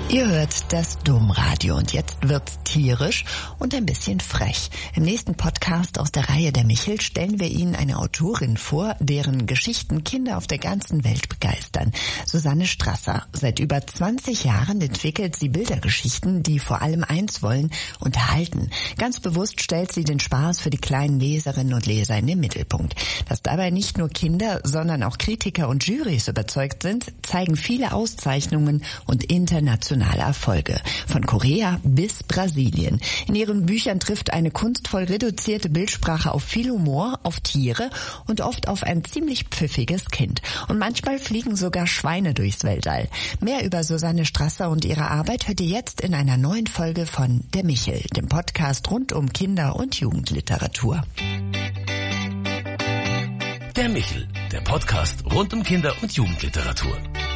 Ihr hört das Domradio und jetzt wird's tierisch und ein bisschen frech. Im nächsten Podcast aus der Reihe Der Michel stellen wir Ihnen eine Autorin vor, deren Geschichten Kinder auf der ganzen Welt begeistern. Susanne Strasser. Seit über 20 Jahren entwickelt sie Bildergeschichten, die vor allem eins wollen: unterhalten. Ganz bewusst stellt sie den Spaß für die kleinen Leserinnen und Leser in den Mittelpunkt. Dass dabei nicht nur Kinder, sondern auch Kritiker und Jurys überzeugt sind, zeigen viele Auszeichnungen und internationale Erfolge. Von Korea bis Brasilien. In ihren Büchern trifft eine kunstvoll reduzierte Bildsprache auf viel Humor, auf Tiere und oft auf ein ziemlich pfiffiges Kind. Und manchmal fliegen sogar Schweine durchs Weltall. Mehr über Susanne Strasser und ihre Arbeit hört ihr jetzt in einer neuen Folge von Der Michel, dem Podcast rund um Kinder- und Jugendliteratur. Der Michel, der Podcast rund um Kinder- und Jugendliteratur.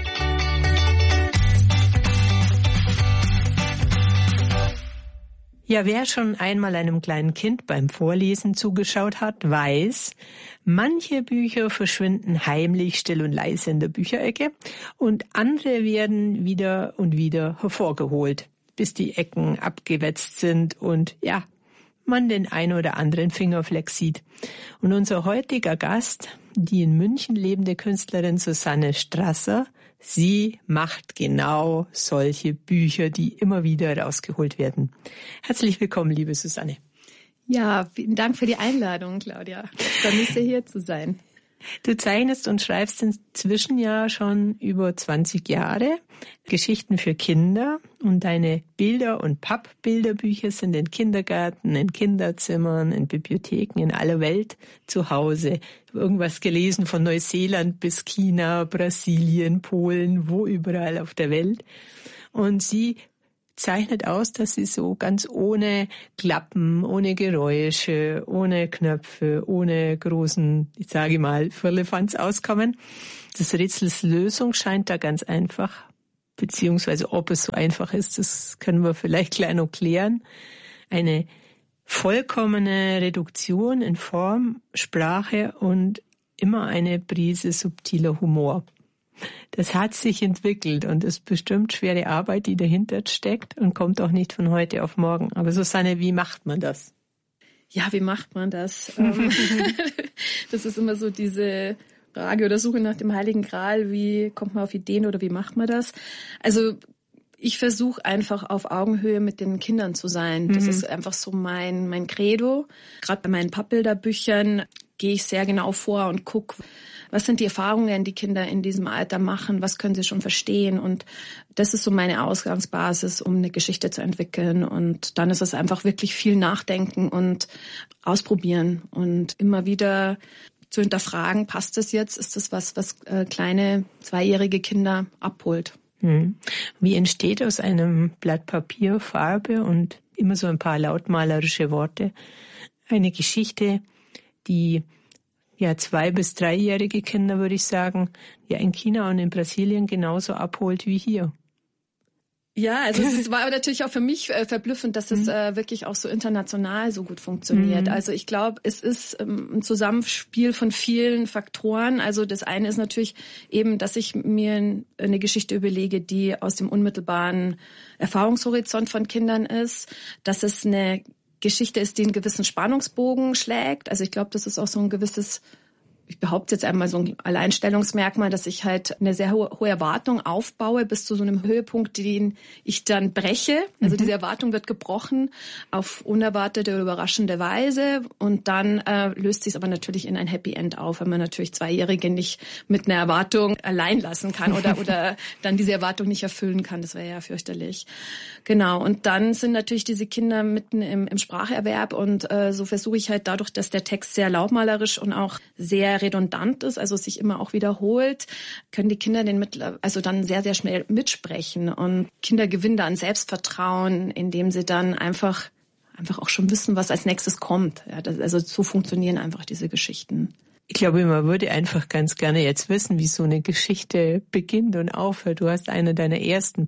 Ja, wer schon einmal einem kleinen Kind beim Vorlesen zugeschaut hat, weiß, manche Bücher verschwinden heimlich, still und leise in der Bücherecke und andere werden wieder und wieder hervorgeholt, bis die Ecken abgewetzt sind und ja, man den ein oder anderen Fingerfleck sieht. Und unser heutiger Gast, die in München lebende Künstlerin Susanne Strasser, sie macht genau solche Bücher, die immer wieder rausgeholt werden. Herzlich willkommen, liebe Susanne. Ja, vielen Dank für die Einladung, Claudia. Ich freue mich sehr, hier zu sein. Du zeichnest und schreibst inzwischen ja schon über 20 Jahre Geschichten für Kinder und deine Bilder- und Pappbilderbücher sind in Kindergärten, in Kinderzimmern, in Bibliotheken in aller Welt zu Hause. Ich habe irgendwas gelesen von Neuseeland bis China, Brasilien, Polen, wo überall auf der Welt. Und sie zeichnet aus, dass sie so ganz ohne Klappen, ohne Geräusche, ohne Knöpfe, ohne großen, ich sage mal, Firlefanz auskommen. Das Rätsels Lösung scheint da ganz einfach, beziehungsweise ob es so einfach ist, das können wir vielleicht gleich noch klären. Eine vollkommene Reduktion in Form, Sprache und immer eine Prise subtiler Humor. Das hat sich entwickelt und ist bestimmt schwere Arbeit, die dahinter steckt und kommt auch nicht von heute auf morgen. Aber Susanne, wie macht man das? Ja, wie macht man das? Das ist immer so diese Frage oder Suche nach dem Heiligen Gral. Wie kommt man auf Ideen oder wie macht man das? Also ich versuche einfach auf Augenhöhe mit den Kindern zu sein. Das ist einfach so mein Credo. Gerade bei meinen Pappbilderbüchern gehe ich sehr genau vor und gucke, was sind die Erfahrungen, die Kinder in diesem Alter machen, was können sie schon verstehen. Und das ist so meine Ausgangsbasis, um eine Geschichte zu entwickeln. Und dann ist es einfach wirklich viel Nachdenken und ausprobieren und immer wieder zu hinterfragen, passt das jetzt? Ist das was kleine 2-jährige Kinder abholt? Wie entsteht aus einem Blatt Papier, Farbe und immer so ein paar lautmalerische Worte eine Geschichte, die ja 2- bis 3-jährige Kinder, würde ich sagen, ja in China und in Brasilien genauso abholt wie hier? Ja, also es war natürlich auch für mich verblüffend, dass es wirklich auch so international so gut funktioniert. Also ich glaube, es ist ein Zusammenspiel von vielen Faktoren. Also das eine ist natürlich eben, dass ich mir eine Geschichte überlege, die aus dem unmittelbaren Erfahrungshorizont von Kindern ist, dass es eine Geschichte ist, die einen gewissen Spannungsbogen schlägt. Also ich glaube, das ist auch so ein gewisses, ich behaupte jetzt einmal so ein Alleinstellungsmerkmal, dass ich halt eine sehr hohe Erwartung aufbaue bis zu so einem Höhepunkt, den ich dann breche. Also diese Erwartung wird gebrochen auf unerwartete oder überraschende Weise und dann löst sich es aber natürlich in ein Happy End auf, wenn man natürlich 2-Jährige nicht mit einer Erwartung allein lassen kann oder dann diese Erwartung nicht erfüllen kann. Das wäre ja fürchterlich. Genau. Und dann sind natürlich diese Kinder mitten im Spracherwerb und so versuche ich halt dadurch, dass der Text sehr lautmalerisch und auch sehr redundant ist, also sich immer auch wiederholt, können die Kinder dann sehr, sehr schnell mitsprechen und Kinder gewinnen da an Selbstvertrauen, indem sie dann einfach auch schon wissen, was als nächstes kommt. Ja, also so funktionieren einfach diese Geschichten. Ich glaube, man würde einfach ganz gerne jetzt wissen, wie so eine Geschichte beginnt und aufhört. Du hast eine deiner ersten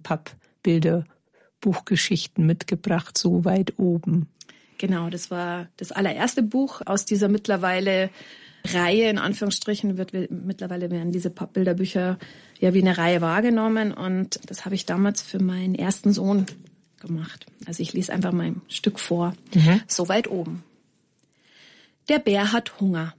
Pappbilderbuchgeschichten mitgebracht, so weit oben. Genau, das war das allererste Buch aus dieser mittlerweile Reihe, in Anführungsstrichen, mittlerweile werden diese Pappbilderbücher ja wie eine Reihe wahrgenommen. Und das habe ich damals für meinen ersten Sohn gemacht. Also ich lese einfach mal ein Stück vor. So weit oben. Der Bär hat Hunger.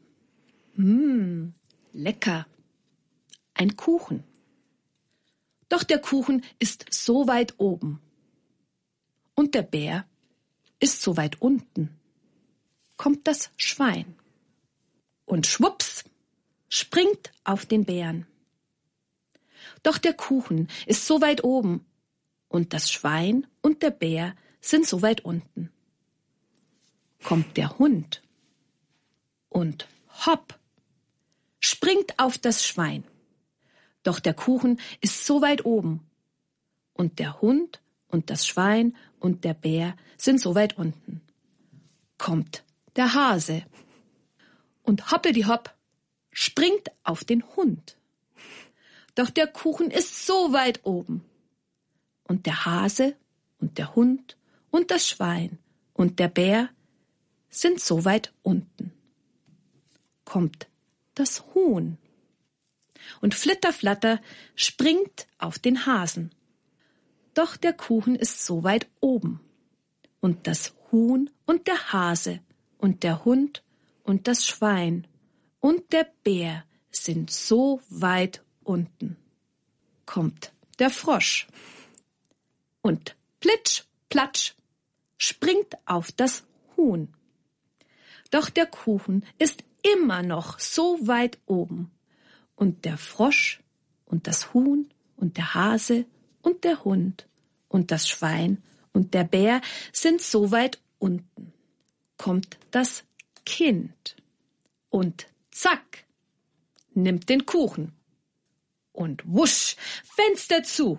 Lecker. Ein Kuchen. Doch der Kuchen ist so weit oben. Und der Bär ist so weit unten. Kommt das Schwein. Und schwupps, springt auf den Bären. Doch der Kuchen ist so weit oben. Und das Schwein und der Bär sind so weit unten. Kommt der Hund. Und hopp, springt auf das Schwein. Doch der Kuchen ist so weit oben. Und der Hund und das Schwein und der Bär sind so weit unten. Kommt der Hase. Und hoppeldihopp, springt auf den Hund. Doch der Kuchen ist so weit oben. Und der Hase und der Hund und das Schwein und der Bär sind so weit unten. Kommt das Huhn. Und flitterflatter springt auf den Hasen. Doch der Kuchen ist so weit oben. Und das Huhn und der Hase und der Hund und das Schwein und der Bär sind so weit unten. Kommt der Frosch. Und plitsch, platsch, springt auf das Huhn. Doch der Kuchen ist immer noch so weit oben. Und der Frosch und das Huhn und der Hase und der Hund und das Schwein und der Bär sind so weit unten. Kommt das Kind. Und zack, nimmt den Kuchen. Und wusch, Fenster zu.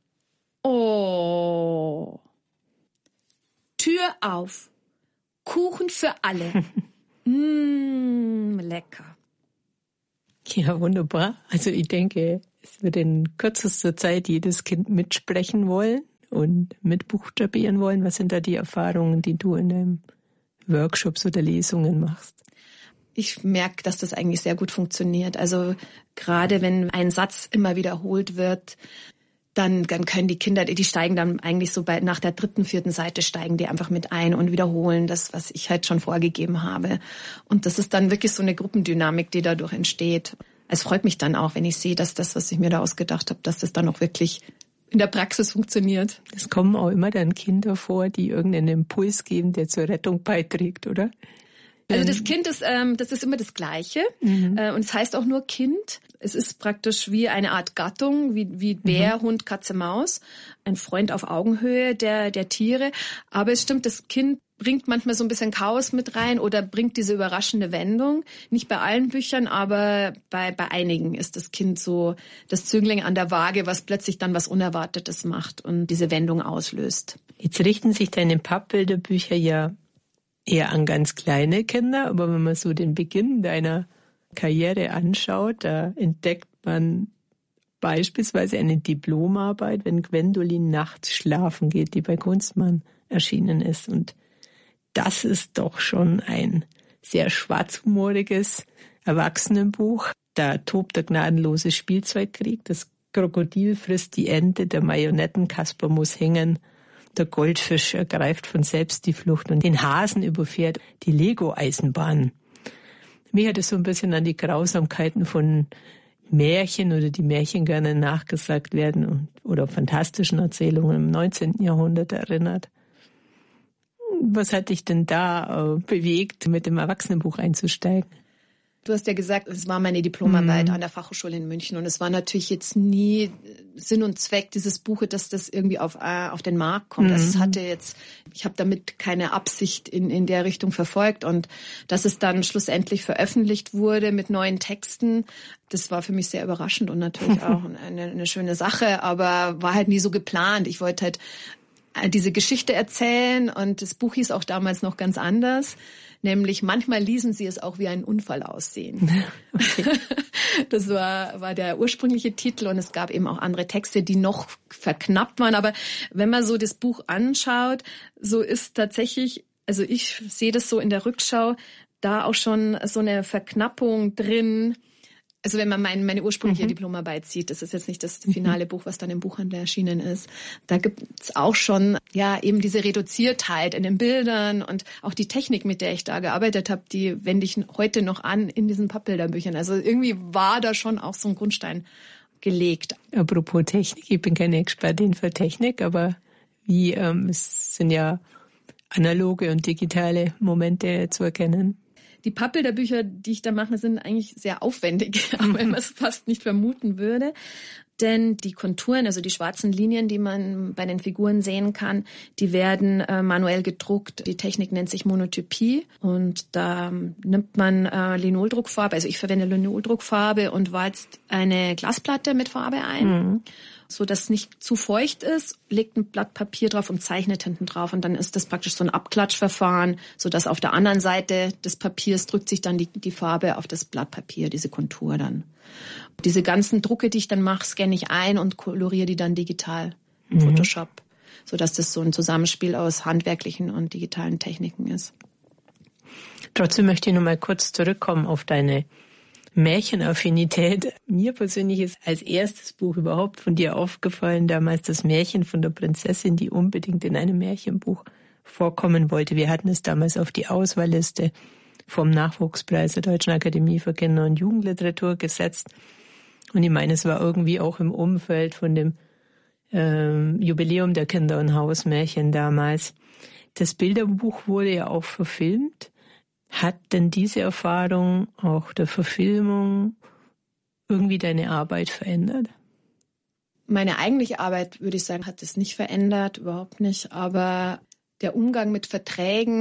Oh. Tür auf. Kuchen für alle. Lecker. Ja, wunderbar. Also ich denke, es wird in kürzester Zeit jedes Kind mitsprechen wollen und mitbuchstabieren wollen. Was sind da die Erfahrungen, die du in deinen Workshops oder Lesungen machst? Ich merke, dass das eigentlich sehr gut funktioniert. Also gerade wenn ein Satz immer wiederholt wird, dann können die Kinder, die steigen dann eigentlich so nach der 3., 4. Seite steigen die einfach mit ein und wiederholen das, was ich halt schon vorgegeben habe. Und das ist dann wirklich so eine Gruppendynamik, die dadurch entsteht. Es freut mich dann auch, wenn ich sehe, dass das, was ich mir da ausgedacht habe, dass das dann auch wirklich in der Praxis funktioniert. Es kommen auch immer dann Kinder vor, die irgendeinen Impuls geben, der zur Rettung beiträgt, oder? Also das Kind ist, das ist immer das Gleiche. Und es heißt auch nur Kind. Es ist praktisch wie eine Art Gattung, wie Bär, Hund, Katze, Maus. Ein Freund auf Augenhöhe der Tiere. Aber es stimmt, das Kind bringt manchmal so ein bisschen Chaos mit rein oder bringt diese überraschende Wendung. Nicht bei allen Büchern, aber bei einigen ist das Kind so das Zünglein an der Waage, was plötzlich dann was Unerwartetes macht und diese Wendung auslöst. Jetzt richten sich deine Pappbilderbücher ja eher an ganz kleine Kinder, aber wenn man so den Beginn deiner Karriere anschaut, da entdeckt man beispielsweise eine Diplomarbeit, wenn Gwendolin nachts schlafen geht, die bei Kunstmann erschienen ist. Und das ist doch schon ein sehr schwarzhumoriges Erwachsenenbuch. Da tobt der gnadenlose Spielzeugkrieg. Das Krokodil frisst die Ente, der Marionettenkasper muss hängen. Der Goldfisch ergreift von selbst die Flucht und den Hasen überfährt die Lego-Eisenbahn. Mir hat es so ein bisschen an die Grausamkeiten von Märchen oder die Märchen gerne nachgesagt werden oder fantastischen Erzählungen im 19. Jahrhundert erinnert. Was hat dich denn da bewegt, mit dem Erwachsenenbuch einzusteigen? Du hast ja gesagt, es war meine Diplomarbeit an der Fachhochschule in München und es war natürlich jetzt nie Sinn und Zweck dieses Buches, dass das irgendwie auf den Markt kommt. Also ich habe damit keine Absicht in der Richtung verfolgt und dass es dann schlussendlich veröffentlicht wurde mit neuen Texten, das war für mich sehr überraschend und natürlich auch eine schöne Sache, aber war halt nie so geplant. Ich wollte halt diese Geschichte erzählen und das Buch hieß auch damals noch ganz anders. Nämlich manchmal ließen sie es auch wie einen Unfall aussehen. Okay. Das war der ursprüngliche Titel und es gab eben auch andere Texte, die noch verknappt waren. Aber wenn man so das Buch anschaut, so ist tatsächlich, also ich sehe das so in der Rückschau, da auch schon so eine Verknappung drin. Also wenn man meine ursprüngliche Diplomarbeit sieht, das ist jetzt nicht das finale Buch, was dann im Buchhandel erschienen ist, da gibt es auch schon eben diese Reduziertheit in den Bildern und auch die Technik, mit der ich da gearbeitet habe, die wende ich heute noch an in diesen Pappbilderbüchern. Also irgendwie war da schon auch so ein Grundstein gelegt. Apropos Technik, ich bin keine Expertin für Technik, aber es sind ja analoge und digitale Momente zu erkennen. Die Pappbilderbücher, die ich da mache, sind eigentlich sehr aufwendig, auch wenn man es fast nicht vermuten würde. Denn die Konturen, also die schwarzen Linien, die man bei den Figuren sehen kann, die werden manuell gedruckt. Die Technik nennt sich Monotypie und da nimmt man Linoldruckfarbe, also ich verwende Linoldruckfarbe und walzt eine Glasplatte mit Farbe ein. So dass es nicht zu feucht ist, legt ein Blatt Papier drauf und zeichnet hinten drauf. Und dann ist das praktisch so ein Abklatschverfahren, so dass auf der anderen Seite des Papiers drückt sich dann die Farbe auf das Blatt Papier, diese Kontur dann. Diese ganzen Drucke, die ich dann mache, scanne ich ein und koloriere die dann digital im Photoshop, so dass das so ein Zusammenspiel aus handwerklichen und digitalen Techniken ist. Trotzdem möchte ich noch mal kurz zurückkommen auf deine Märchenaffinität. Mir persönlich ist als erstes Buch überhaupt von dir aufgefallen, damals das Märchen von der Prinzessin, die unbedingt in einem Märchenbuch vorkommen wollte. Wir hatten es damals auf die Auswahlliste vom Nachwuchspreis der Deutschen Akademie für Kinder- und Jugendliteratur gesetzt. Und ich meine, es war irgendwie auch im Umfeld von dem Jubiläum der Kinder- und Hausmärchen damals. Das Bilderbuch wurde ja auch verfilmt. Hat denn diese Erfahrung auch der Verfilmung irgendwie deine Arbeit verändert? Meine eigentliche Arbeit, würde ich sagen, hat es nicht verändert, überhaupt nicht. Aber der Umgang mit Verträgen,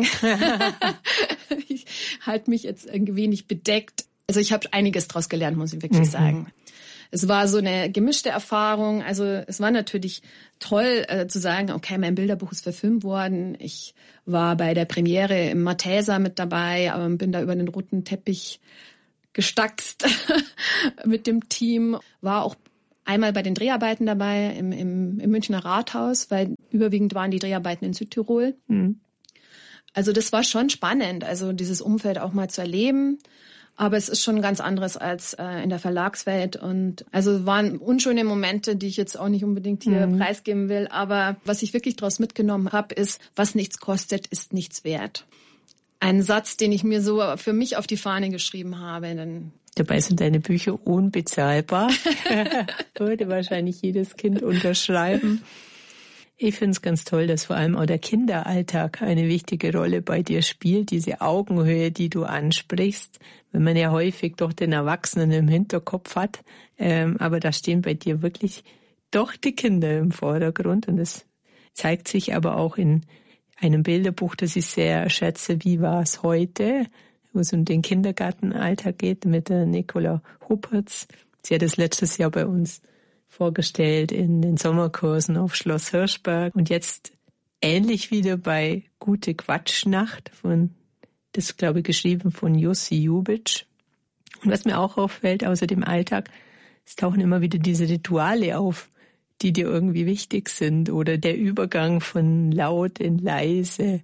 ich halte mich jetzt ein wenig bedeckt. Also ich habe einiges daraus gelernt, muss ich wirklich sagen. Es war so eine gemischte Erfahrung. Also es war natürlich toll zu sagen, okay, mein Bilderbuch ist verfilmt worden. Ich war bei der Premiere im Malteser mit dabei, bin da über den roten Teppich gestackst mit dem Team. War auch einmal bei den Dreharbeiten dabei im Münchner Rathaus, weil überwiegend waren die Dreharbeiten in Südtirol. Also das war schon spannend, also dieses Umfeld auch mal zu erleben. Aber es ist schon ganz anderes als in der Verlagswelt. Und also waren unschöne Momente, die ich jetzt auch nicht unbedingt hier preisgeben will. Aber was ich wirklich daraus mitgenommen habe, ist, was nichts kostet, ist nichts wert. Ein Satz, den ich mir so für mich auf die Fahne geschrieben habe. Dabei sind deine Bücher unbezahlbar. Würde wahrscheinlich jedes Kind unterschreiben. Ich finde es ganz toll, dass vor allem auch der Kinderalltag eine wichtige Rolle bei dir spielt, diese Augenhöhe, die du ansprichst, wenn man ja häufig doch den Erwachsenen im Hinterkopf hat. Aber da stehen bei dir wirklich doch die Kinder im Vordergrund und es zeigt sich aber auch in einem Bilderbuch, das ich sehr schätze, Wie war es heute?, wo es um den Kindergartenalltag geht mit der Nicola Huppertz. Sie hat es letztes Jahr bei uns vorgestellt in den Sommerkursen auf Schloss Hirschberg und jetzt ähnlich wieder bei Gute Quatschnacht das glaube ich geschrieben von Jussi Jubitsch. Und was mir auch auffällt, außer dem Alltag, es tauchen immer wieder diese Rituale auf, die dir irgendwie wichtig sind oder der Übergang von laut in leise,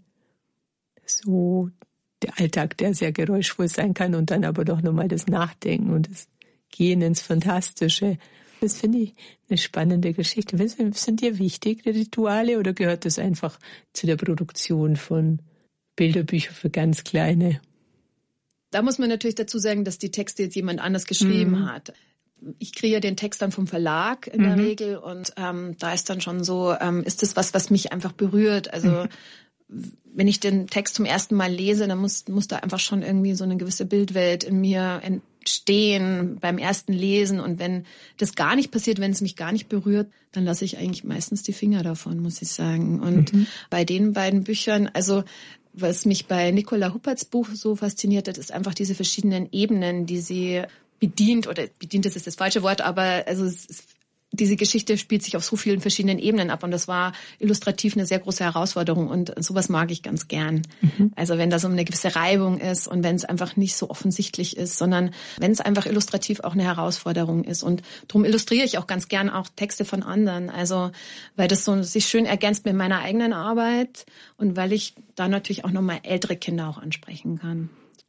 so der Alltag, der sehr geräuschvoll sein kann und dann aber doch nochmal das Nachdenken und das Gehen ins Fantastische. Das finde ich eine spannende Geschichte. Sind dir wichtig, die Rituale, oder gehört das einfach zu der Produktion von Bilderbüchern für ganz Kleine? Da muss man natürlich dazu sagen, dass die Texte jetzt jemand anders geschrieben hat. Ich kriege den Text dann vom Verlag in der Regel und da ist dann schon so, ist das was mich einfach berührt. Also wenn ich den Text zum ersten Mal lese, dann muss da einfach schon irgendwie so eine gewisse Bildwelt in mir entstehen beim ersten Lesen. Und wenn das gar nicht passiert, wenn es mich gar nicht berührt, dann lasse ich eigentlich meistens die Finger davon, muss ich sagen. Und bei den beiden Büchern, also was mich bei Nicola Huppertz Buch so fasziniert hat, ist einfach diese verschiedenen Ebenen, die sie bedient ist das falsche Wort, aber also diese Geschichte spielt sich auf so vielen verschiedenen Ebenen ab und das war illustrativ eine sehr große Herausforderung und sowas mag ich ganz gern. Also wenn da so eine gewisse Reibung ist und wenn es einfach nicht so offensichtlich ist, sondern wenn es einfach illustrativ auch eine Herausforderung ist und darum illustriere ich auch ganz gern auch Texte von anderen, also weil das so sich schön ergänzt mit meiner eigenen Arbeit und weil ich da natürlich auch nochmal ältere Kinder auch ansprechen kann.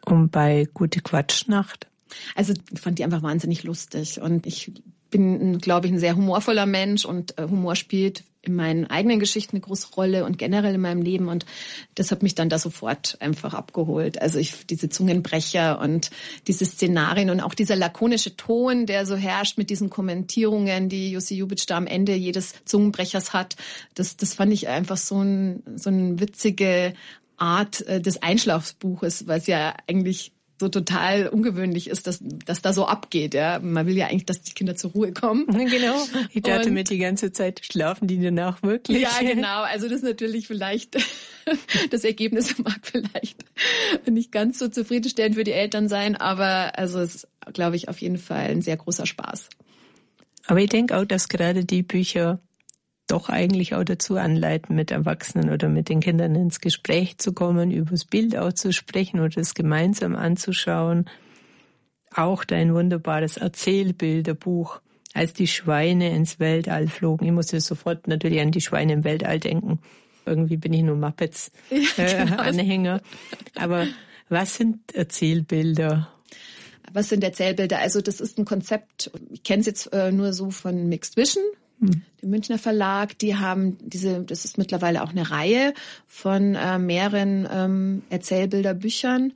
Und bei Gute Quatschnacht? Also ich fand die einfach wahnsinnig lustig und ich bin, glaube ich, ein sehr humorvoller Mensch und Humor spielt in meinen eigenen Geschichten eine große Rolle und generell in meinem Leben und das hat mich dann da sofort einfach abgeholt. Also diese Zungenbrecher und diese Szenarien und auch dieser lakonische Ton, der so herrscht mit diesen Kommentierungen, die Jussi Jubitsch da am Ende jedes Zungenbrechers hat, das fand ich einfach so eine witzige Art des Einschlafbuches, was ja eigentlich so total ungewöhnlich ist, dass da so abgeht. Ja, man will ja eigentlich, dass die Kinder zur Ruhe kommen. Genau. Ich dachte mir die ganze Zeit, schlafen die danach wirklich? Ja, genau. Also das ist natürlich vielleicht, das Ergebnis mag vielleicht nicht ganz so zufriedenstellend für die Eltern sein, aber also es ist, glaube ich, auf jeden Fall ein sehr großer Spaß. Aber ich denke auch, dass gerade die Bücher doch eigentlich auch dazu anleiten, mit Erwachsenen oder mit den Kindern ins Gespräch zu kommen, über das Bild auch zu sprechen oder es gemeinsam anzuschauen. Auch dein wunderbares Erzählbilderbuch, als die Schweine ins Weltall flogen. Ich musste sofort natürlich an die Schweine im Weltall denken. Irgendwie bin ich nur Muppets-Anhänger. Aber was sind Erzählbilder? Was sind Erzählbilder? Also das ist ein Konzept, ich kenne es jetzt nur so von Mixed Vision, dem Münchner Verlag. Die haben das ist mittlerweile auch eine Reihe von mehreren Erzählbilderbüchern,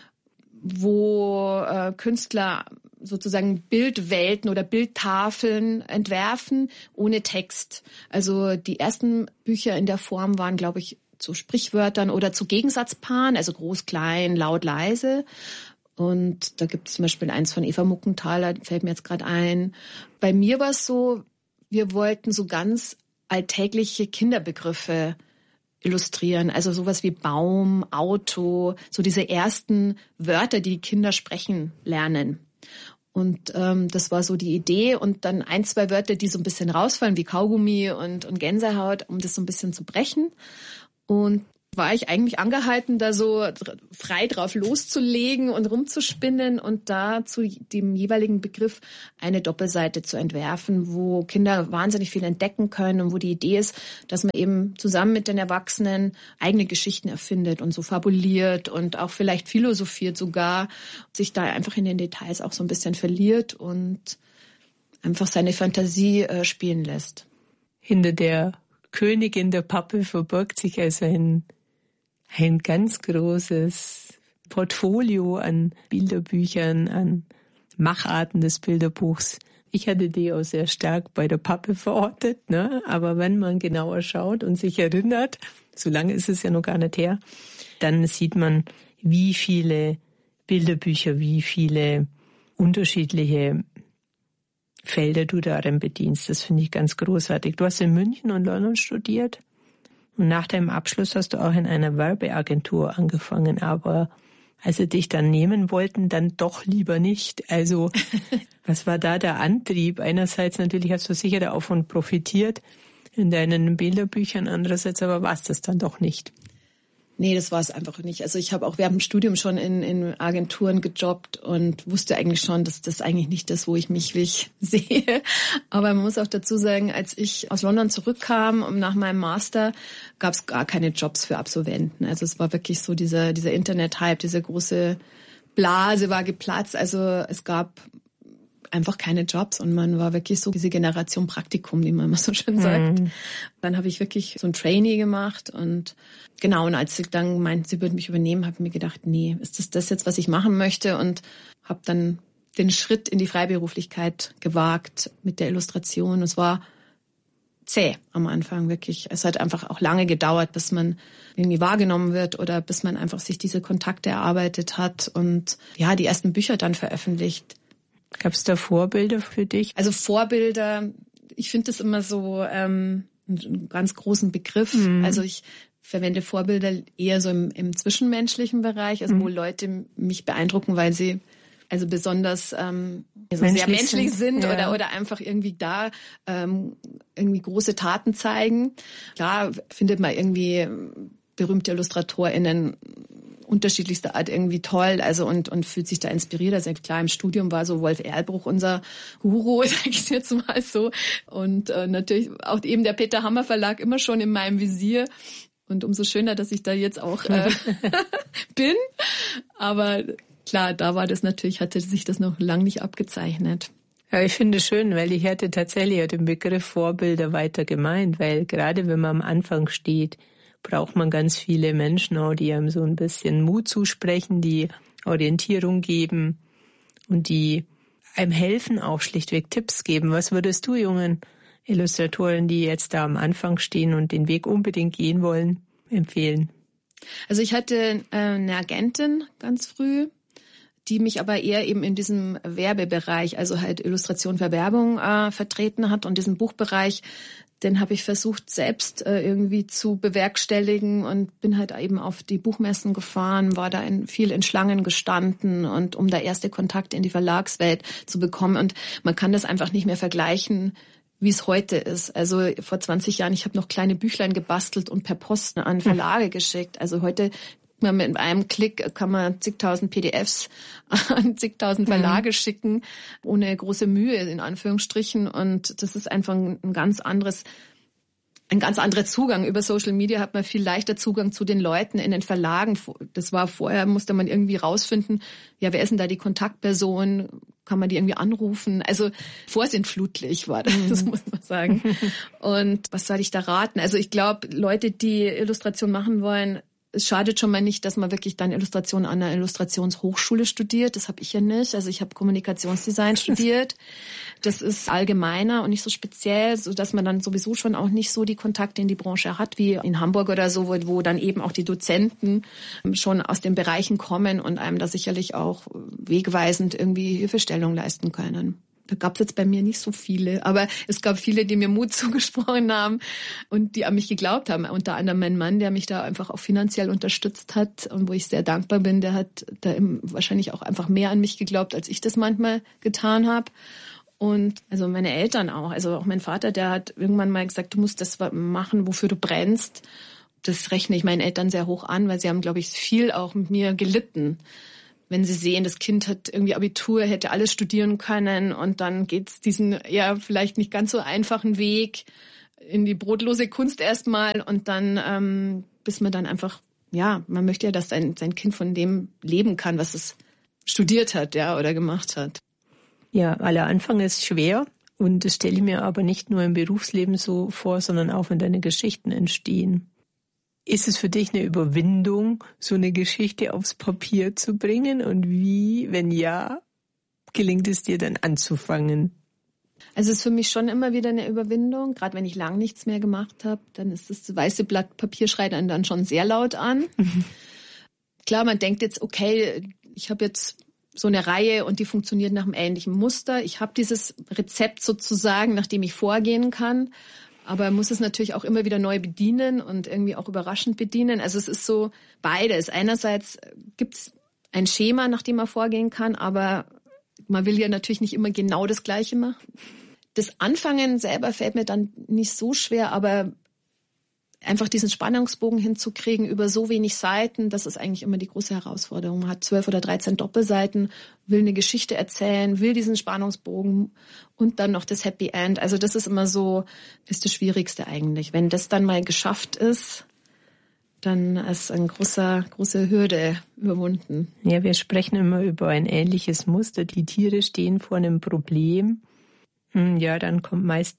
wo Künstler sozusagen Bildwelten oder Bildtafeln entwerfen ohne Text. Also die ersten Bücher in der Form waren, glaube ich, zu Sprichwörtern oder zu Gegensatzpaaren, also groß, klein, laut, leise. Und da gibt es zum Beispiel eins von Eva Muckenthaler, fällt mir jetzt gerade ein. Bei mir war es so, wir wollten so ganz alltägliche Kinderbegriffe illustrieren, also sowas wie Baum, Auto, so diese ersten Wörter, die Kinder sprechen lernen. Und das war so die Idee und dann 1, 2 Wörter, die so ein bisschen rausfallen, wie Kaugummi und Gänsehaut, um das so ein bisschen zu brechen. Und war ich eigentlich angehalten, da so frei drauf loszulegen und rumzuspinnen und da zu dem jeweiligen Begriff eine Doppelseite zu entwerfen, wo Kinder wahnsinnig viel entdecken können und wo die Idee ist, dass man eben zusammen mit den Erwachsenen eigene Geschichten erfindet und so fabuliert und auch vielleicht philosophiert sogar, sich da einfach in den Details auch so ein bisschen verliert und einfach seine Fantasie spielen lässt. Hinter der Königin der Pappe verbirgt sich also ein ganz großes Portfolio an Bilderbüchern, an Macharten des Bilderbuchs. Ich hatte die auch sehr stark bei der Pappe verortet, ne? Aber wenn man genauer schaut und sich erinnert, so lange ist es ja noch gar nicht her, dann sieht man, wie viele Bilderbücher, wie viele unterschiedliche Felder du darin bedienst. Das finde ich ganz großartig. Du hast in München und London studiert. Und nach deinem Abschluss hast du auch in einer Werbeagentur angefangen, aber als sie dich dann nehmen wollten, dann doch lieber nicht. Also was war da der Antrieb? Einerseits natürlich hast du sicher davon profitiert in deinen Bilderbüchern, andererseits aber war es das dann doch nicht. Nee, das war es einfach nicht. Also ich habe auch während dem Studium schon in Agenturen gejobbt und wusste eigentlich schon, dass das eigentlich nicht das, wo ich mich sehe. Aber man muss auch dazu sagen, als ich aus London zurückkam und nach meinem Master, gab es gar keine Jobs für Absolventen. Also es war wirklich so dieser Internet-Hype, diese große Blase war geplatzt. Also es gab einfach keine Jobs und man war wirklich so diese Generation Praktikum, wie man immer so schön sagt. Dann habe ich wirklich so ein Trainee gemacht und genau, und als sie dann meinten, sie würden mich übernehmen, habe ich mir gedacht, nee, ist das jetzt, was ich machen möchte, und habe dann den Schritt in die Freiberuflichkeit gewagt mit der Illustration. Es war zäh am Anfang wirklich. Es hat einfach auch lange gedauert, bis man irgendwie wahrgenommen wird oder bis man einfach sich diese Kontakte erarbeitet hat und ja, die ersten Bücher dann veröffentlicht. Gab es da Vorbilder für dich? Also Vorbilder, ich finde das immer so einen ganz großen Begriff. Also ich verwende Vorbilder eher so im zwischenmenschlichen Bereich, also wo Leute mich beeindrucken, weil sie also besonders sehr menschlich sind ja. oder einfach irgendwie da irgendwie große Taten zeigen. Klar findet man irgendwie berühmte IllustratorInnen unterschiedlichster Art irgendwie toll, also und fühlt sich da inspiriert. Also klar, im Studium war so Wolf Erlbruch unser Guru, sag ich jetzt mal so. Und natürlich auch eben der Peter Hammer Verlag immer schon in meinem Visier. Und umso schöner, dass ich da jetzt auch bin. Aber klar, da war das natürlich, hatte sich das noch lang nicht abgezeichnet. Ja, ich finde es schön, weil ich hätte tatsächlich den Begriff Vorbilder weiter gemeint, weil gerade wenn man am Anfang steht, braucht man ganz viele Menschen auch, die einem so ein bisschen Mut zusprechen, die Orientierung geben und die einem helfen, auch schlichtweg Tipps geben. Was würdest du jungen Illustratoren, die jetzt da am Anfang stehen und den Weg unbedingt gehen wollen, empfehlen? Also ich hatte eine Agentin ganz früh, die mich aber eher eben in diesem Werbebereich, also halt Illustration für Werbung vertreten hat. Und diesen Buchbereich, den habe ich versucht selbst irgendwie zu bewerkstelligen und bin halt eben auf die Buchmessen gefahren, war da viel in Schlangen gestanden und um da erste Kontakte in die Verlagswelt zu bekommen. Und man kann das einfach nicht mehr vergleichen, wie es heute ist. Also vor 20 Jahren, ich habe noch kleine Büchlein gebastelt und per Post an Verlage geschickt. Also heute mit einem Klick kann man zigtausend PDFs an zigtausend Verlage schicken, ohne große Mühe in Anführungsstrichen. Und das ist einfach ein ganz anderer Zugang. Über Social Media hat man viel leichter Zugang zu den Leuten in den Verlagen. Das war vorher, musste man irgendwie rausfinden, ja, wer ist denn da die Kontaktperson? Kann man die irgendwie anrufen? Also vorsintflutlich war das, muss man sagen. Und was soll ich da raten? Also ich glaube, Leute, die Illustration machen wollen, es schadet schon mal nicht, dass man wirklich dann Illustration an einer Illustrationshochschule studiert. Das habe ich ja nicht. Also ich habe Kommunikationsdesign studiert. Das ist allgemeiner und nicht so speziell, so dass man dann sowieso schon auch nicht so die Kontakte in die Branche hat wie in Hamburg oder so, wo dann eben auch die Dozenten schon aus den Bereichen kommen und einem da sicherlich auch wegweisend irgendwie Hilfestellung leisten können. Da gab es jetzt bei mir nicht so viele, aber es gab viele, die mir Mut zugesprochen haben und die an mich geglaubt haben. Unter anderem mein Mann, der mich da einfach auch finanziell unterstützt hat und wo ich sehr dankbar bin. Der hat da wahrscheinlich auch einfach mehr an mich geglaubt, als ich das manchmal getan habe. Und also meine Eltern auch, also auch mein Vater, der hat irgendwann mal gesagt, du musst das machen, wofür du brennst. Das rechne ich meinen Eltern sehr hoch an, weil sie haben, glaube ich, viel auch mit mir gelitten. Wenn sie sehen, das Kind hat irgendwie Abitur, hätte alles studieren können und dann geht's diesen ja vielleicht nicht ganz so einfachen Weg in die brotlose Kunst erstmal und dann bis man dann einfach, ja, man möchte ja, dass sein Kind von dem leben kann, was es studiert hat, ja, oder gemacht hat. Ja, aller Anfang ist schwer und das stelle ich mir aber nicht nur im Berufsleben so vor, sondern auch wenn deine Geschichten entstehen. Ist es für dich eine Überwindung, so eine Geschichte aufs Papier zu bringen? Und wie, wenn ja, gelingt es dir dann anzufangen? Also es ist für mich schon immer wieder eine Überwindung. Gerade wenn ich lang nichts mehr gemacht habe, dann ist das weiße Blatt Papier schreit einen dann schon sehr laut an. Klar, man denkt jetzt, okay, ich habe jetzt so eine Reihe und die funktioniert nach einem ähnlichen Muster. Ich habe dieses Rezept sozusagen, nach dem ich vorgehen kann. Aber muss es natürlich auch immer wieder neu bedienen und irgendwie auch überraschend bedienen. Also es ist so beides. Einerseits gibt es ein Schema, nach dem man vorgehen kann, aber man will ja natürlich nicht immer genau das Gleiche machen. Das Anfangen selber fällt mir dann nicht so schwer, aber einfach diesen Spannungsbogen hinzukriegen über so wenig Seiten, das ist eigentlich immer die große Herausforderung. Man hat 12 oder 13 Doppelseiten, will eine Geschichte erzählen, will diesen Spannungsbogen und dann noch das Happy End. Also das ist immer so, ist das Schwierigste eigentlich. Wenn das dann mal geschafft ist, dann ist eine große Hürde überwunden. Ja, wir sprechen immer über ein ähnliches Muster. Die Tiere stehen vor einem Problem. Ja, dann kommt meist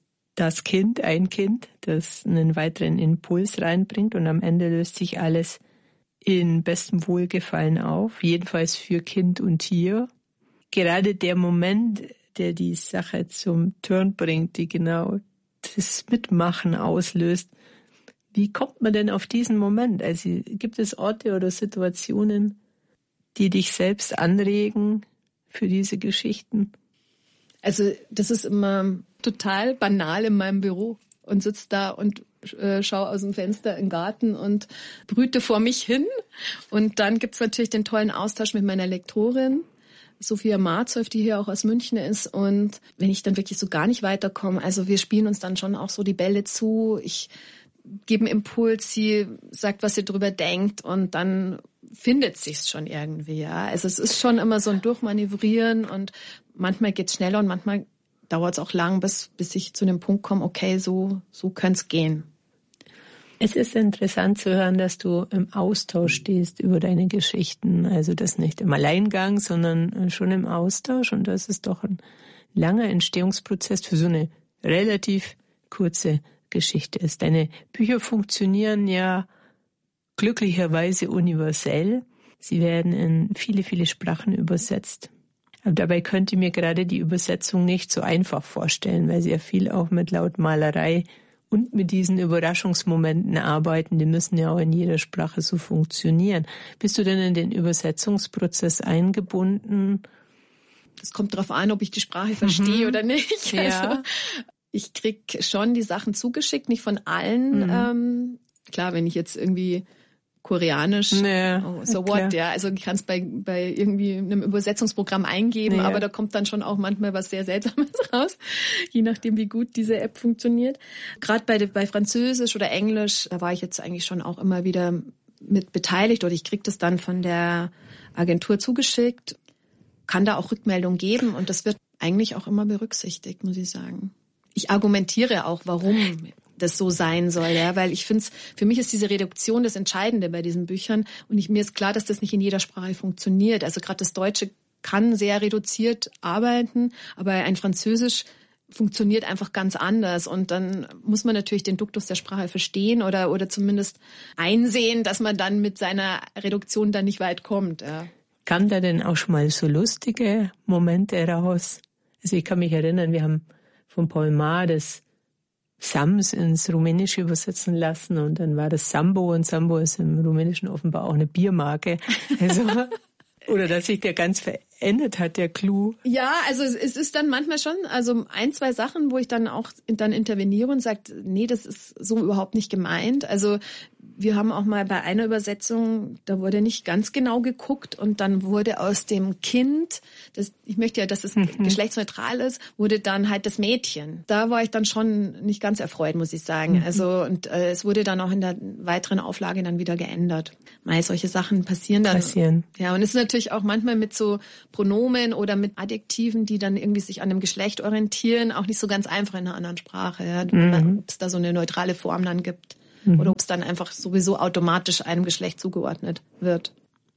ein Kind, das einen weiteren Impuls reinbringt und am Ende löst sich alles in bestem Wohlgefallen auf, jedenfalls für Kind und Tier. Gerade der Moment, der die Sache zum Turn bringt, die genau das Mitmachen auslöst. Wie kommt man denn auf diesen Moment? Also gibt es Orte oder Situationen, die dich selbst anregen für diese Geschichten? Also das ist immer total banal in meinem Büro und sitze da und schaue aus dem Fenster in den Garten und brüte vor mich hin. Und dann gibt's natürlich den tollen Austausch mit meiner Lektorin, Sophia Marzow, die hier auch aus München ist. Und wenn ich dann wirklich so gar nicht weiterkomme, also wir spielen uns dann schon auch so die Bälle zu. Ich gebe einen Impuls, sie sagt, was sie drüber denkt und dann findet sich's schon irgendwie, ja. Also es ist schon immer so ein Durchmanövrieren und manchmal geht's schneller und manchmal dauert es auch lang, bis ich zu dem Punkt komme, okay, so könnte es gehen. Es ist interessant zu hören, dass du im Austausch stehst über deine Geschichten. Also das nicht im Alleingang, sondern schon im Austausch. Und das ist doch ein langer Entstehungsprozess für so eine relativ kurze Geschichte ist. Deine Bücher funktionieren ja glücklicherweise universell. Sie werden in viele, viele Sprachen übersetzt. Aber dabei könnte ich mir gerade die Übersetzung nicht so einfach vorstellen, weil sie ja viel auch mit Lautmalerei und mit diesen Überraschungsmomenten arbeiten. Die müssen ja auch in jeder Sprache so funktionieren. Bist du denn in den Übersetzungsprozess eingebunden? Es kommt darauf an, ob ich die Sprache verstehe oder nicht. Ja. Also, ich krieg schon die Sachen zugeschickt, nicht von allen. Klar, wenn ich jetzt irgendwie Koreanisch, so what, ja. Also ich kann es bei irgendwie einem Übersetzungsprogramm eingeben, aber da kommt dann schon auch manchmal was sehr Seltsames raus, je nachdem, wie gut diese App funktioniert. Gerade bei Französisch oder Englisch, da war ich jetzt eigentlich schon auch immer wieder mit beteiligt oder ich kriege das dann von der Agentur zugeschickt, kann da auch Rückmeldung geben und das wird eigentlich auch immer berücksichtigt, muss ich sagen. Ich argumentiere auch, warum das so sein soll, ja, weil ich finde, für mich ist diese Reduktion das Entscheidende bei diesen Büchern und mir ist klar, dass das nicht in jeder Sprache funktioniert. Also gerade das Deutsche kann sehr reduziert arbeiten, aber ein Französisch funktioniert einfach ganz anders und dann muss man natürlich den Duktus der Sprache verstehen oder zumindest einsehen, dass man dann mit seiner Reduktion dann nicht weit kommt. Ja. Kamen da denn auch schon mal so lustige Momente raus? Also ich kann mich erinnern, wir haben von Paul Maar das Sams ins Rumänische übersetzen lassen und dann war das Sambo und Sambo ist im Rumänischen offenbar auch eine Biermarke. Also, oder dass sich der ganz verändert hat, der Clou. Ja, also es ist dann manchmal schon, also 1, 2 Sachen, wo ich dann auch dann interveniere und sage, nee, das ist so überhaupt nicht gemeint. Also wir haben auch mal bei einer Übersetzung, da wurde nicht ganz genau geguckt und dann wurde aus dem Kind, ich möchte ja, dass es geschlechtsneutral ist, wurde dann halt das Mädchen. Da war ich dann schon nicht ganz erfreut, muss ich sagen. Also und es wurde dann auch in der weiteren Auflage dann wieder geändert. Solche Sachen passieren dann. Ja, und es ist natürlich auch manchmal mit so Pronomen oder mit Adjektiven, die dann irgendwie sich an dem Geschlecht orientieren, auch nicht so ganz einfach in einer anderen Sprache. Ja. Ob es da so eine neutrale Form dann gibt. Oder ob es dann einfach sowieso automatisch einem Geschlecht zugeordnet wird.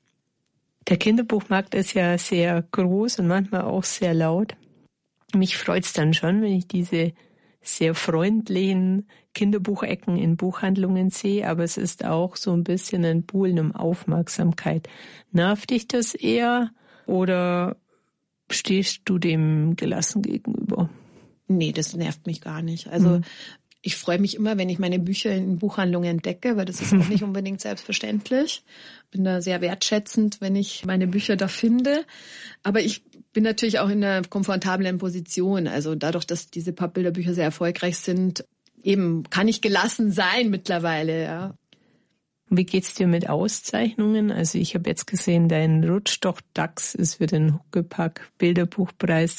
Der Kinderbuchmarkt ist ja sehr groß und manchmal auch sehr laut. Mich freut's dann schon, wenn ich diese sehr freundlichen Kinderbuchecken in Buchhandlungen sehe, aber es ist auch so ein bisschen ein Buhlen um Aufmerksamkeit. Nervt dich das eher oder stehst du dem gelassen gegenüber? Nee, das nervt mich gar nicht. Also ich freue mich immer, wenn ich meine Bücher in Buchhandlungen entdecke, weil das ist auch nicht unbedingt selbstverständlich. Bin da sehr wertschätzend, wenn ich meine Bücher da finde. Aber ich bin natürlich auch in einer komfortablen Position. Also dadurch, dass diese Pappbilderbücher sehr erfolgreich sind, eben kann ich gelassen sein mittlerweile, ja. Wie geht's dir mit Auszeichnungen? Also ich habe jetzt gesehen, dein Rutschdoch-Dachs ist für den Huckepack Bilderbuchpreis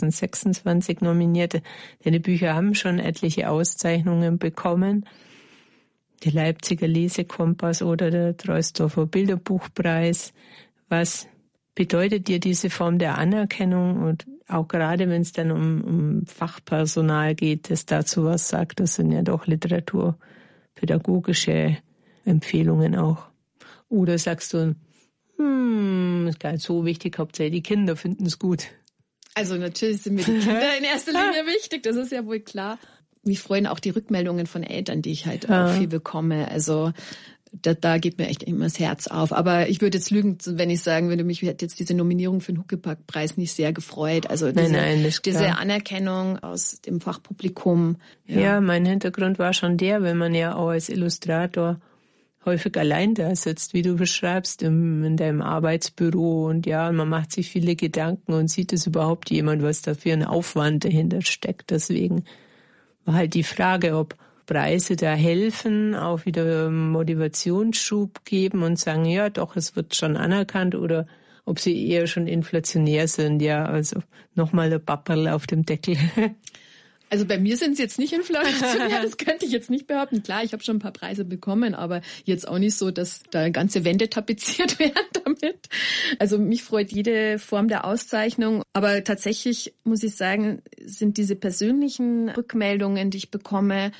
2026 nominiert. Deine Bücher haben schon etliche Auszeichnungen bekommen. Der Leipziger Lesekompass oder der Troisdorfer Bilderbuchpreis. Was bedeutet dir diese Form der Anerkennung? Und auch gerade wenn es dann um Fachpersonal geht, das dazu was sagt, das sind ja doch literaturpädagogische Empfehlungen auch. Oder sagst du, ist gar nicht so wichtig, Hauptsache die Kinder finden es gut. Also natürlich sind mir die Kinder in erster Linie wichtig, das ist ja wohl klar. Mich freuen auch die Rückmeldungen von Eltern, die ich halt auch viel bekomme. Also da geht mir echt immer das Herz auf. Aber ich würde jetzt lügen, wenn ich sagen würde, mich hätte jetzt diese Nominierung für den Huckepack-Preis nicht sehr gefreut. Also diese Anerkennung aus dem Fachpublikum. Ja, mein Hintergrund war schon der, wenn man ja auch als Illustrator häufig allein da sitzt, wie du beschreibst, in deinem Arbeitsbüro und man macht sich viele Gedanken und sieht es überhaupt jemand, was da für ein Aufwand dahinter steckt. Deswegen war halt die Frage, ob Preise da helfen, auch wieder Motivationsschub geben und sagen, ja doch, es wird schon anerkannt oder ob sie eher schon inflationär sind, also nochmal der Papperl auf dem Deckel. Also bei mir sind sie jetzt nicht inflationär, das könnte ich jetzt nicht behaupten. Klar, ich habe schon ein paar Preise bekommen, aber jetzt auch nicht so, dass da ganze Wände tapeziert werden damit. Also mich freut jede Form der Auszeichnung. Aber tatsächlich muss ich sagen, sind diese persönlichen Rückmeldungen, die ich bekomme,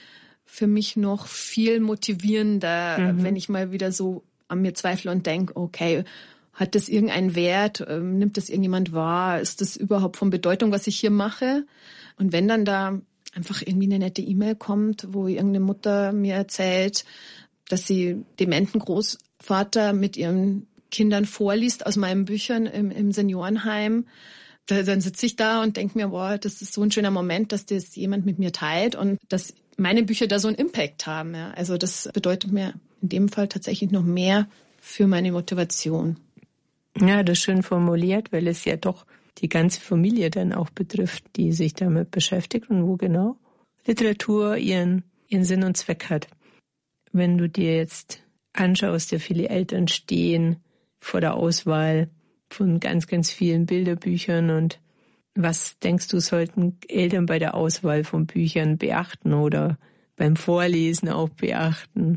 für mich noch viel motivierender, wenn ich mal wieder so an mir zweifle und denke, okay, hat das irgendeinen Wert? Nimmt das irgendjemand wahr? Ist das überhaupt von Bedeutung, was ich hier mache? Und wenn dann da einfach irgendwie eine nette E-Mail kommt, wo irgendeine Mutter mir erzählt, dass sie dementen Großvater mit ihren Kindern vorliest aus meinen Büchern im Seniorenheim, dann sitze ich da und denke mir, boah, das ist so ein schöner Moment, dass das jemand mit mir teilt und dass meine Bücher da so einen Impact haben. Ja. Also das bedeutet mir in dem Fall tatsächlich noch mehr für meine Motivation. Ja, das ist schön formuliert, weil es ja doch die ganze Familie dann auch betrifft, die sich damit beschäftigt und wo genau Literatur ihren Sinn und Zweck hat. Wenn du dir jetzt anschaust, ja viele Eltern stehen vor der Auswahl von ganz, ganz vielen Bilderbüchern und was denkst du, sollten Eltern bei der Auswahl von Büchern beachten oder beim Vorlesen auch beachten?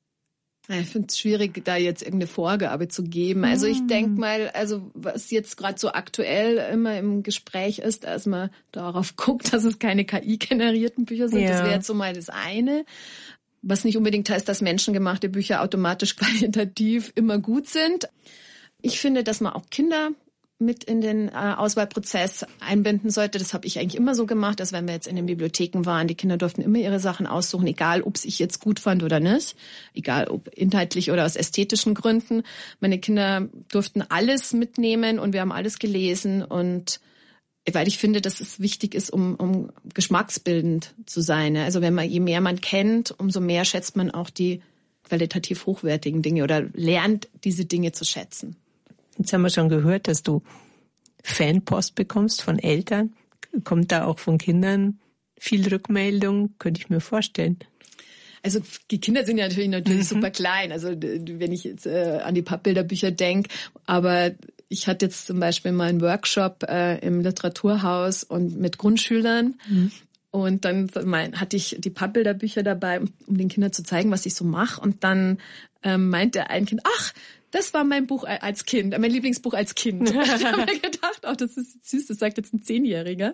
Ich finde es schwierig, da jetzt irgendeine Vorgabe zu geben. Also ich denke mal, also was jetzt gerade so aktuell immer im Gespräch ist, dass man darauf guckt, dass es keine KI-generierten Bücher sind. Ja. Das wäre jetzt so mal das eine. Was nicht unbedingt heißt, dass menschengemachte Bücher automatisch qualitativ immer gut sind. Ich finde, dass man auch Kinder mit in den Auswahlprozess einbinden sollte. Das habe ich eigentlich immer so gemacht, dass wenn wir jetzt in den Bibliotheken waren, die Kinder durften immer ihre Sachen aussuchen, egal ob es ich jetzt gut fand oder nicht, egal ob inhaltlich oder aus ästhetischen Gründen. Meine Kinder durften alles mitnehmen und wir haben alles gelesen und weil ich finde, dass es wichtig ist, um geschmacksbildend zu sein. Also je mehr man kennt, umso mehr schätzt man auch die qualitativ hochwertigen Dinge oder lernt diese Dinge zu schätzen. Jetzt haben wir schon gehört, dass du Fanpost bekommst von Eltern. Kommt da auch von Kindern viel Rückmeldung? Könnte ich mir vorstellen. Also die Kinder sind ja natürlich super klein. Also wenn ich jetzt an die Pappbilderbücher denke, aber ich hatte jetzt zum Beispiel mal einen Workshop im Literaturhaus und mit Grundschülern. Und dann hatte ich die Pappbilderbücher dabei, um den Kindern zu zeigen, was ich so mache. Und dann meinte ein Kind, ach, das war mein Buch als Kind, mein Lieblingsbuch als Kind. Ich habe mir gedacht, das ist süß, das sagt jetzt ein 10-Jähriger.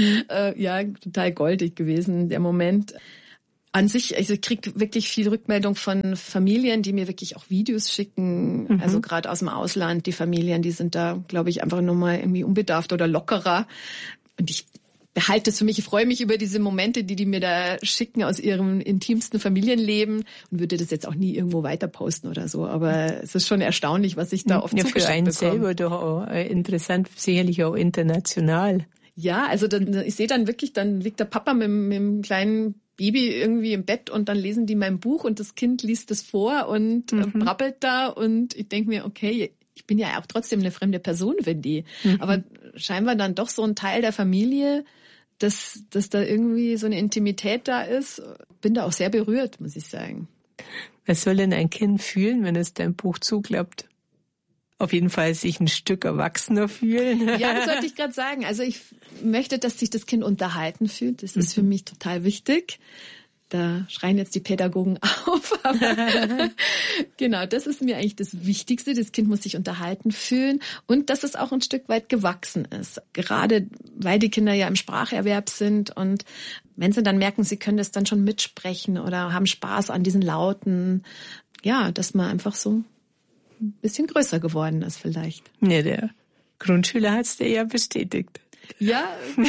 Ja, total goldig gewesen, der Moment. An sich, also ich kriege wirklich viel Rückmeldung von Familien, die mir wirklich auch Videos schicken, also gerade aus dem Ausland, die Familien, die sind da, glaube ich, einfach nur mal irgendwie unbedarft oder lockerer. Und ich behalte es für mich, ich freue mich über diese Momente, die mir da schicken aus ihrem intimsten Familienleben und würde das jetzt auch nie irgendwo weiter posten oder so. Aber es ist schon erstaunlich, was ich da oft zugeschickt bekomme. Für einen selber doch auch interessant, sicherlich auch international. Ja, also ich sehe dann wirklich, dann liegt der Papa mit dem kleinen Baby irgendwie im Bett und dann lesen die mein Buch und das Kind liest es vor und brabbelt da und ich denke mir, okay, ich bin ja auch trotzdem eine fremde Person für die. Aber scheinbar dann doch so ein Teil der Familie, dass da irgendwie so eine Intimität da ist. Bin da auch sehr berührt, muss ich sagen. Was soll denn ein Kind fühlen, wenn es dein Buch zuklappt? Auf jeden Fall sich ein Stück erwachsener fühlen. Ja, das wollte ich gerade sagen. Also ich möchte, dass sich das Kind unterhalten fühlt. Das ist für mich total wichtig. Da schreien jetzt die Pädagogen auf. Aber genau, das ist mir eigentlich das Wichtigste. Das Kind muss sich unterhalten fühlen und dass es auch ein Stück weit gewachsen ist. Gerade weil die Kinder ja im Spracherwerb sind und wenn sie dann merken, sie können das dann schon mitsprechen oder haben Spaß an diesen Lauten, ja, dass man einfach so ein bisschen größer geworden ist vielleicht. Ja, der Grundschüler hat es dir ja bestätigt. Ja,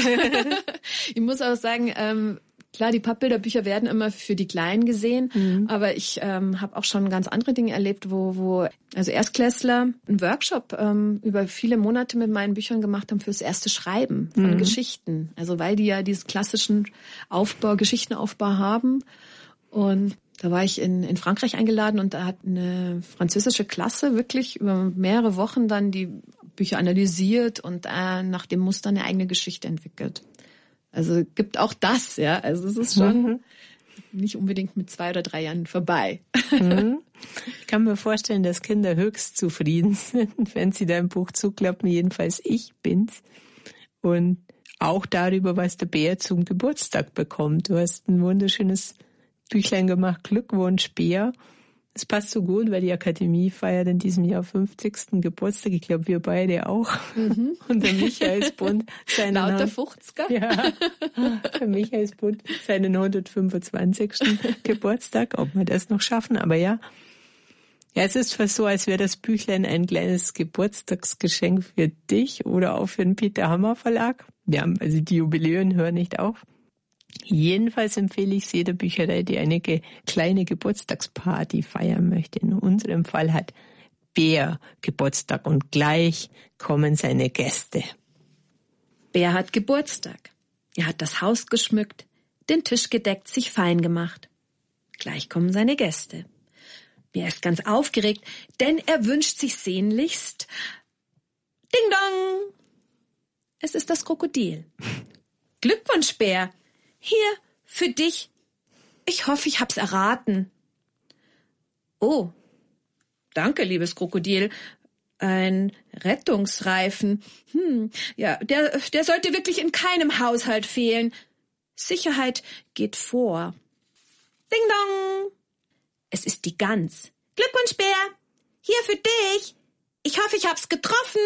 ich muss auch sagen, klar, die Pappbilderbücher werden immer für die Kleinen gesehen, aber ich habe auch schon ganz andere Dinge erlebt, wo also Erstklässler einen Workshop über viele Monate mit meinen Büchern gemacht haben fürs erste Schreiben von Geschichten. Also weil die ja diesen klassischen Geschichtenaufbau haben. Und da war ich in Frankreich eingeladen und da hat eine französische Klasse wirklich über mehrere Wochen dann die Bücher analysiert und nach dem Muster eine eigene Geschichte entwickelt. Also gibt auch das, ja. Also es ist schon nicht unbedingt mit 2 oder 3 Jahren vorbei. Ich kann mir vorstellen, dass Kinder höchst zufrieden sind, wenn sie dein Buch zuklappen. Jedenfalls ich bin's. Und auch darüber, was der Bär zum Geburtstag bekommt. Du hast ein wunderschönes Büchlein gemacht. Glückwunsch, Bär. Es passt so gut, weil die Akademie feiert in diesem Jahr 50. Geburtstag. Ich glaube, wir beide auch. Und der Michaelsbund seinen Lauter 50er. Ja, der Michaelsbund seinen 125. Geburtstag. Ob wir das noch schaffen, aber ja. Ja, es ist fast so, als wäre das Büchlein ein kleines Geburtstagsgeschenk für dich oder auch für den Peter Hammer Verlag. Ja, also die Jubiläen hören nicht auf. Jedenfalls empfehle ich es jeder Bücherei, die eine kleine Geburtstagsparty feiern möchte. In unserem Fall hat Bär Geburtstag und gleich kommen seine Gäste. Bär hat Geburtstag. Er hat das Haus geschmückt, den Tisch gedeckt, sich fein gemacht. Gleich kommen seine Gäste. Bär ist ganz aufgeregt, denn er wünscht sich sehnlichst Ding Dong! Es ist das Krokodil. Glückwunsch, Bär! Hier, für dich. Ich hoffe, ich hab's erraten. Oh, danke, liebes Krokodil. Ein Rettungsreifen. Ja, der sollte wirklich in keinem Haushalt fehlen. Sicherheit geht vor. Ding Dong! Es ist die Gans. Glückwunsch, Bär! Hier für dich. Ich hoffe, ich hab's getroffen.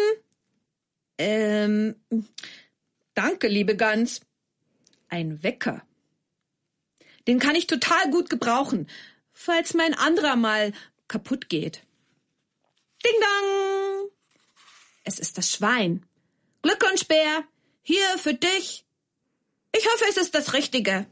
Danke, liebe Gans. Ein Wecker. Den kann ich total gut gebrauchen, falls mein anderer mal kaputt geht. Ding Dong! Es ist das Schwein. Glückwunsch, Bär! Hier für dich. Ich hoffe, es ist das Richtige.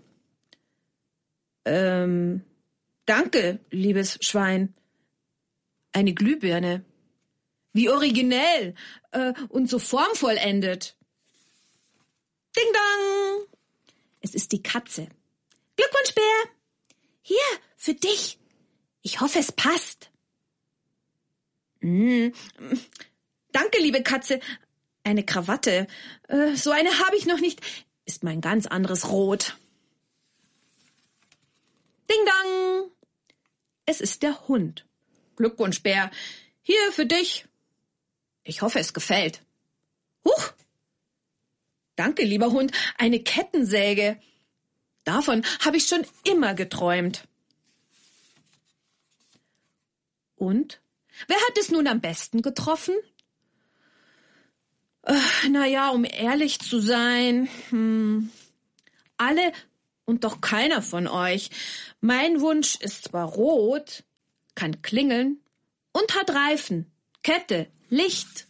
Danke, liebes Schwein. Eine Glühbirne. Wie originell und so formvollendet. Ding Dong! Es ist die Katze. Glückwunsch, Bär! Hier, für dich. Ich hoffe, es passt. Danke, liebe Katze. Eine Krawatte. So eine habe ich noch nicht. Ist mein ganz anderes Rot. Ding Dong! Es ist der Hund. Glückwunsch, Bär. Hier, für dich. Ich hoffe, es gefällt. Huch! Danke, lieber Hund. Eine Kettensäge. Davon habe ich schon immer geträumt. Und? Wer hat es nun am besten getroffen? Naja, um ehrlich zu sein, alle und doch keiner von euch. Mein Wunsch ist zwar rot, kann klingeln und hat Reifen, Kette, Licht,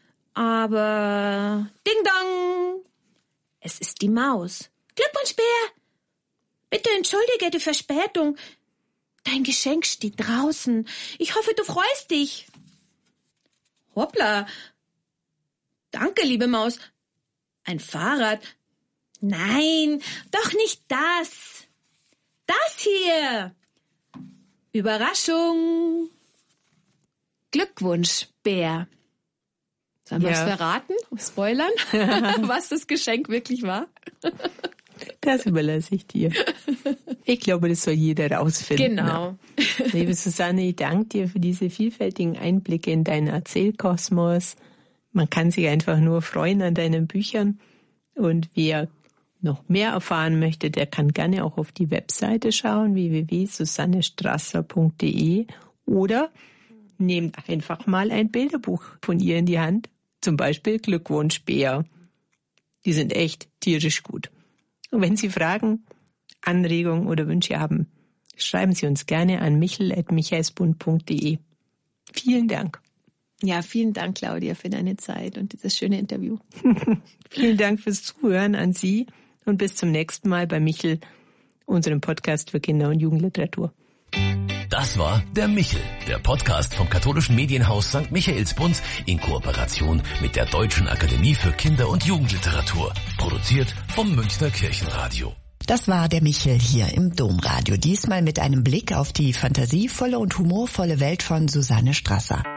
aber Ding Dong! Es ist die Maus. Glückwunsch, Bär! Bitte entschuldige die Verspätung. Dein Geschenk steht draußen. Ich hoffe, du freust dich. Hoppla. Danke, liebe Maus. Ein Fahrrad. Nein, doch nicht das. Das hier. Überraschung. Glückwunsch, Bär. Sollen wir es verraten? Spoilern? Was das Geschenk wirklich war? Das überlasse ich dir. Ich glaube, das soll jeder rausfinden. Genau. Liebe Susanne, ich danke dir für diese vielfältigen Einblicke in deinen Erzählkosmos. Man kann sich einfach nur freuen an deinen Büchern. Und wer noch mehr erfahren möchte, der kann gerne auch auf die Webseite schauen, www.susannestrasser.de, oder nehmt einfach mal ein Bilderbuch von ihr in die Hand. Zum Beispiel Glückwunsch, Bär. Die sind echt tierisch gut. Und wenn Sie Fragen, Anregungen oder Wünsche haben, schreiben Sie uns gerne an michel@michaelsbund.de. Vielen Dank. Ja, vielen Dank, Claudia, für deine Zeit und dieses schöne Interview. Vielen Dank fürs Zuhören an Sie und bis zum nächsten Mal bei Michel, unserem Podcast für Kinder- und Jugendliteratur. Das war der Michel, der Podcast vom katholischen Medienhaus St. Michaelsbund in Kooperation mit der Deutschen Akademie für Kinder- und Jugendliteratur. Produziert vom Münchner Kirchenradio. Das war der Michel hier im Domradio. Diesmal mit einem Blick auf die fantasievolle und humorvolle Welt von Susanne Strasser.